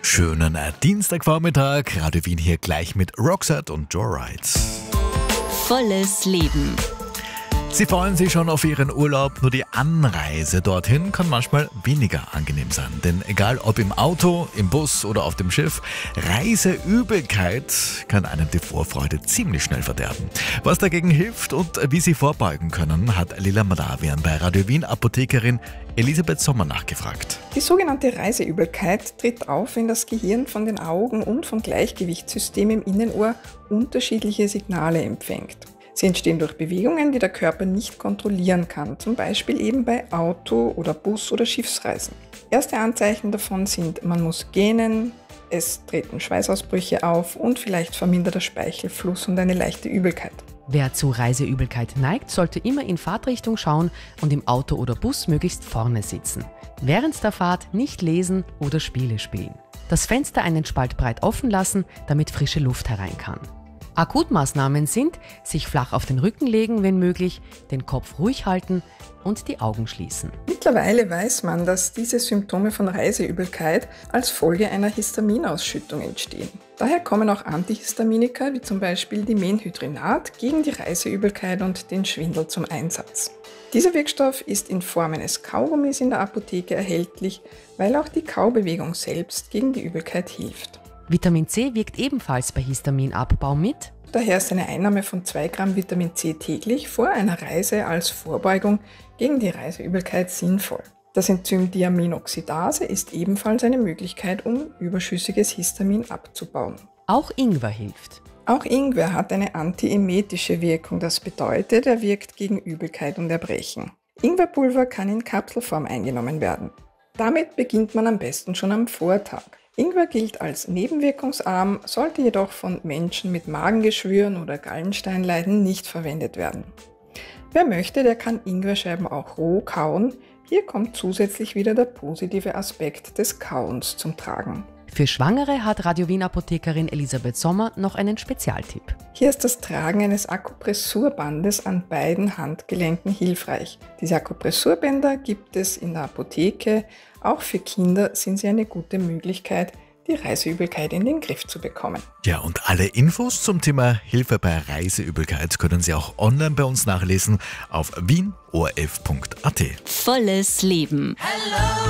Schönen Dienstagvormittag. Radio Wien hier gleich mit Roxette und Joe Wright. Volles Leben. Sie freuen sich schon auf Ihren Urlaub, nur die Anreise dorthin kann manchmal weniger angenehm sein. Denn egal ob im Auto, im Bus oder auf dem Schiff, Reiseübelkeit kann einem die Vorfreude ziemlich schnell verderben. Was dagegen hilft und wie Sie vorbeugen können, hat Lila Madavian bei Radio Wien Apothekerin Elisabeth Sommer nachgefragt. Die sogenannte Reiseübelkeit tritt auf, wenn das Gehirn von den Augen und vom Gleichgewichtssystem im Innenohr unterschiedliche Signale empfängt. Sie entstehen durch Bewegungen, die der Körper nicht kontrollieren kann, zum Beispiel eben bei Auto- oder Bus- oder Schiffsreisen. Erste Anzeichen davon sind, man muss gähnen, es treten Schweißausbrüche auf und vielleicht vermindert der Speichelfluss und eine leichte Übelkeit. Wer zu Reiseübelkeit neigt, sollte immer in Fahrtrichtung schauen und im Auto oder Bus möglichst vorne sitzen. Während der Fahrt nicht lesen oder Spiele spielen. Das Fenster einen Spalt breit offen lassen, damit frische Luft herein kann. Akutmaßnahmen sind, sich flach auf den Rücken legen, wenn möglich, den Kopf ruhig halten und die Augen schließen. Mittlerweile weiß man, dass diese Symptome von Reiseübelkeit als Folge einer Histaminausschüttung entstehen. Daher kommen auch Antihistaminika, wie zum Beispiel Dimenhydrinat, gegen die Reiseübelkeit und den Schwindel zum Einsatz. Dieser Wirkstoff ist in Form eines Kaugummis in der Apotheke erhältlich, weil auch die Kaubewegung selbst gegen die Übelkeit hilft. Vitamin C wirkt ebenfalls bei Histaminabbau mit. Daher ist eine Einnahme von 2 Gramm Vitamin C täglich vor einer Reise als Vorbeugung gegen die Reiseübelkeit sinnvoll. Das Enzym Diaminoxidase ist ebenfalls eine Möglichkeit, um überschüssiges Histamin abzubauen. Auch Ingwer hilft. Auch Ingwer hat eine antiemetische Wirkung, das bedeutet, er wirkt gegen Übelkeit und Erbrechen. Ingwerpulver kann in Kapselform eingenommen werden. Damit beginnt man am besten schon am Vortag. Ingwer gilt als nebenwirkungsarm, sollte jedoch von Menschen mit Magengeschwüren oder Gallensteinleiden nicht verwendet werden. Wer möchte, der kann Ingwerscheiben auch roh kauen. Hier kommt zusätzlich wieder der positive Aspekt des Kauens zum Tragen. Für Schwangere hat Radio Wien Apothekerin Elisabeth Sommer noch einen Spezialtipp. Hier ist das Tragen eines Akupressurbandes an beiden Handgelenken hilfreich. Diese Akupressurbänder gibt es in der Apotheke. Auch für Kinder sind sie eine gute Möglichkeit, die Reiseübelkeit in den Griff zu bekommen. Ja, und alle Infos zum Thema Hilfe bei Reiseübelkeit können Sie auch online bei uns nachlesen auf wienorf.at. Volles Leben.